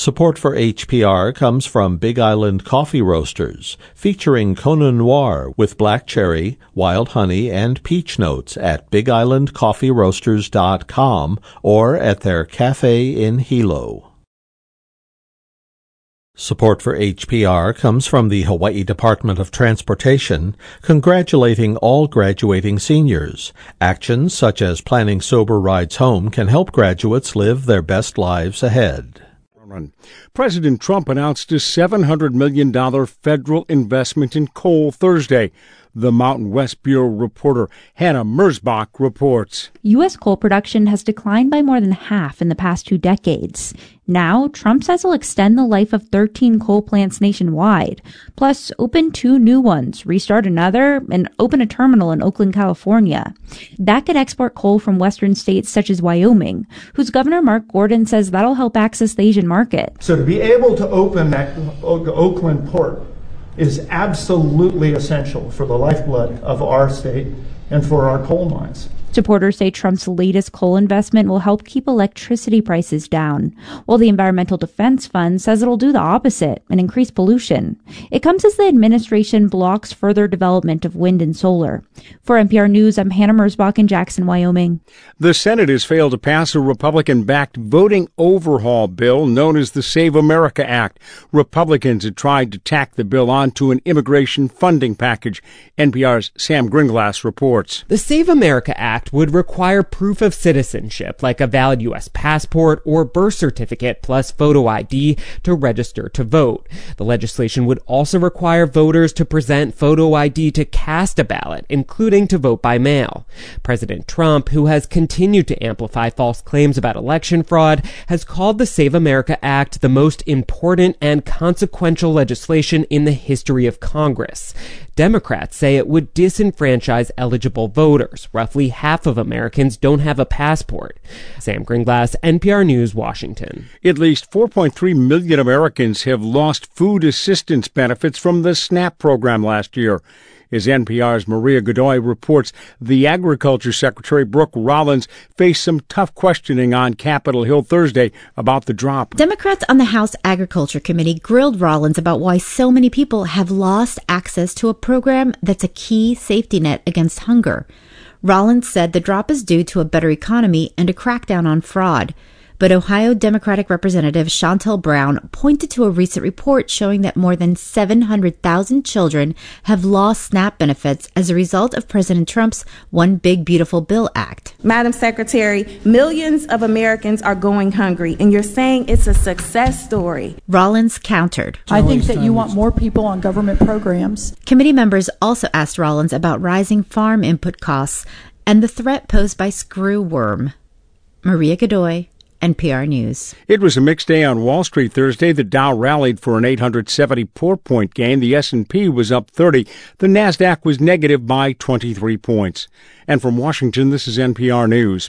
Support for HPR comes from Big Island Coffee Roasters, featuring Kona Noir with black cherry, wild honey, and peach notes at bigislandcoffeeroasters.com or at their cafe in Hilo. Support for HPR comes from the Hawaii Department of Transportation, congratulating all graduating seniors. Actions such as planning sober rides home can help graduates live their best lives ahead. President Trump announced a $700 million federal investment in coal Thursday. The Mountain West Bureau reporter Hannah Merzbach reports. U.S. coal production has declined by more than half in the past 2 decades. Now, Trump says he'll extend the life of 13 coal plants nationwide, plus open 2 new ones, restart another, and open a terminal in Oakland, California. That could export coal from western states such as Wyoming, whose Governor Mark Gordon says that'll help access the Asian market. So to be able to open that Oakland port is absolutely essential for the lifeblood of our state and for our coal mines. Supporters say Trump's latest coal investment will help keep electricity prices down, while the Environmental Defense Fund says it'll do the opposite and increase pollution. It comes as the administration blocks further development of wind and solar. For NPR News, I'm Hannah Merzbach in Jackson, Wyoming. The Senate has failed to pass a Republican-backed voting overhaul bill known as the Save America Act. Republicans had tried to tack the bill onto an immigration funding package. NPR's Sam Gringlass reports. The Save America Act would require proof of citizenship, like a valid U.S. passport or birth certificate plus photo ID to register to vote. The legislation would also require voters to present photo ID to cast a ballot, including to vote by mail. President Trump, who has continued to amplify false claims about election fraud, has called the Save America Act the most important and consequential legislation in the history of Congress. Democrats say it would disenfranchise eligible voters. Roughly half of Americans don't have a passport. Sam Gringlass, NPR News, Washington. At least 4.3 million Americans have lost food assistance benefits from the SNAP program last year. As NPR's Maria Godoy reports, the Agriculture Secretary Brooke Rollins faced some tough questioning on Capitol Hill Thursday about the drop. Democrats on the House Agriculture Committee grilled Rollins about why so many people have lost access to a program that's a key safety net against hunger. Rollins said the drop is due to a better economy and a crackdown on fraud. But Ohio Democratic Representative Shontel Brown pointed to a recent report showing that more than 700,000 children have lost SNAP benefits as a result of President Trump's One Big Beautiful Bill Act. Madam Secretary, millions of Americans are going hungry, and you're saying it's a success story. Rollins countered. I think that you want more people on government programs. Committee members also asked Rollins about rising farm input costs and the threat posed by screwworm. Maria Godoy, NPR News. It was a mixed day on Wall Street Thursday. The Dow rallied for an 874-point gain. The S&P was up 30. The Nasdaq was negative by 23 points. And from Washington, this is NPR News.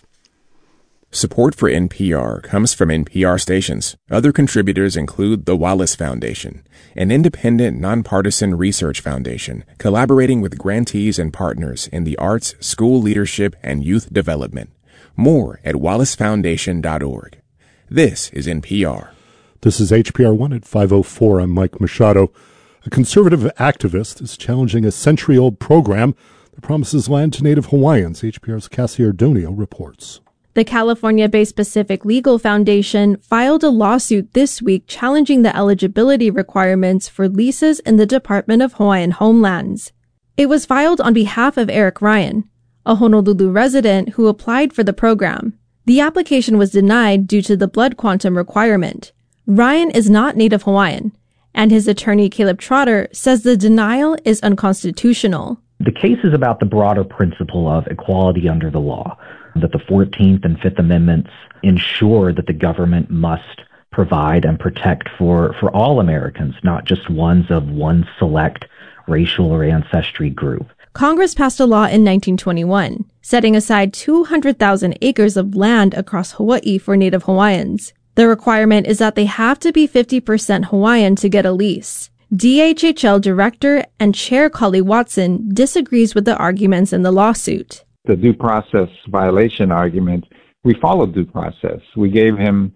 Support for NPR comes from NPR stations. Other contributors include the Wallace Foundation, an independent, nonpartisan research foundation collaborating with grantees and partners in the arts, school leadership, and youth development. More at wallacefoundation.org. This is NPR. This is HPR 1 at 5:04. I'm Mike Machado. A conservative activist is challenging a century-old program that promises land to Native Hawaiians. HPR's Cassie Ardonio reports. The California-based Pacific Legal Foundation filed a lawsuit this week challenging the eligibility requirements for leases in the Department of Hawaiian Homelands. It was filed on behalf of Eric Ryan, a Honolulu resident who applied for the program. The application was denied due to the blood quantum requirement. Ryan is not Native Hawaiian, and his attorney Caleb Trotter says the denial is unconstitutional. The case is about the broader principle of equality under the law, that the 14th and 5th Amendments ensure that the government must provide and protect for all Americans, not just ones of one select racial or ancestry group. Congress passed a law in 1921, setting aside 200,000 acres of land across Hawaii for Native Hawaiians. The requirement is that they have to be 50% Hawaiian to get a lease. DHHL Director and Chair Kali Watson disagrees with the arguments in the lawsuit. The due process violation argument, we followed due process. We gave him